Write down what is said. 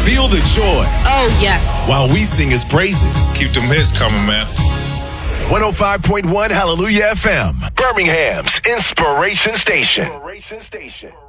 Feel the joy Oh, yes. while we sing his praises. Keep them hits coming, man. 105.1 Hallelujah FM, Birmingham's Inspiration Station.